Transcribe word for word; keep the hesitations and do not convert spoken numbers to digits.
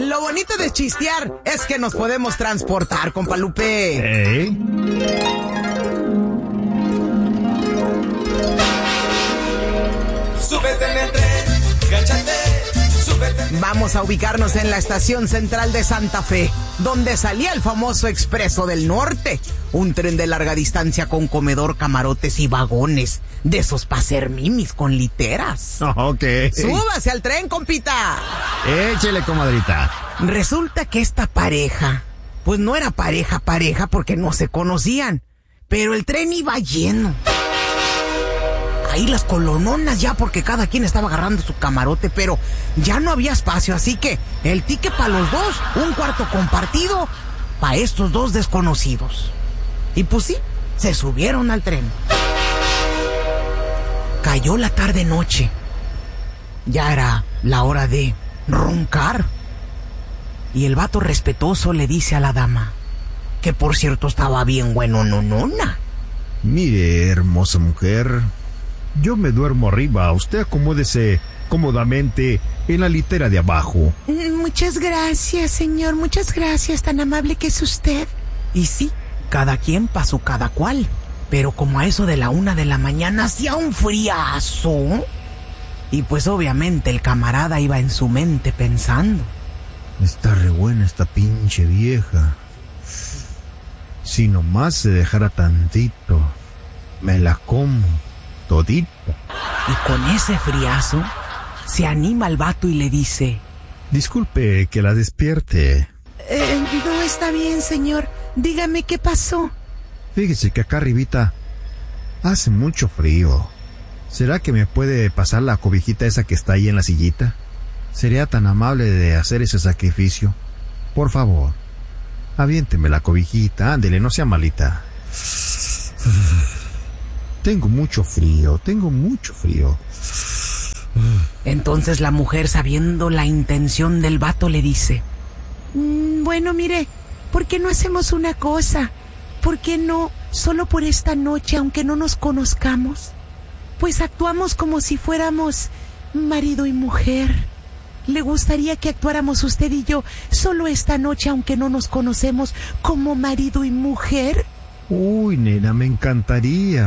Lo bonito de chistear es que nos podemos transportar, compa Lupe. ¿Eh? Súbete en el tren, gáchate, súbete. Vamos a ubicarnos en la estación central de Santa Fe, donde salía el famoso Expreso del Norte, un tren de larga distancia con comedor, camarotes y vagones, de esos pa' hacer mimis con literas. Ok. ¡Súbase al tren, compita! Échele, comadrita. Resulta que esta pareja, pues no era pareja pareja porque no se conocían, pero el tren iba lleno. Ahí las colononas ya, porque cada quien estaba agarrando su camarote, pero ya no había espacio, así que el ticket para los dos, un cuarto compartido para estos dos desconocidos. Y pues sí, se subieron al tren. Cayó la tarde-noche. Ya era la hora de roncar. Y el vato respetuoso le dice a la dama, que por cierto estaba bien bueno, no, nona. Mire, hermosa mujer, yo me duermo arriba. Usted acomódese cómodamente en la litera de abajo. Muchas gracias, señor, muchas gracias, tan amable que es usted. Y sí, cada quien pa' su cada cual. Pero como a eso de la una de la mañana hacía un friazo. Y pues obviamente el camarada iba en su mente pensando, está re buena esta pinche vieja. Si nomás se dejara tantito, me la como todita. Y con ese friazo se anima el vato y le dice, disculpe que la despierte. eh, no está bien, señor, dígame qué pasó. Fíjese que acá arribita hace mucho frío. ¿Será que me puede pasar la cobijita esa que está ahí en la sillita? ¿Sería tan amable de hacer ese sacrificio? Por favor, aviénteme la cobijita, ándele, no sea malita. Tengo mucho frío, tengo mucho frío. Entonces la mujer, sabiendo la intención del vato, le dice, mm, bueno, mire, ¿por qué no hacemos una cosa? ¿Por qué no, solo por esta noche, aunque no nos conozcamos, pues actuamos como si fuéramos marido y mujer? ¿Le gustaría que actuáramos usted y yo solo esta noche, aunque no nos conocemos, como marido y mujer? Uy, nena, me encantaría.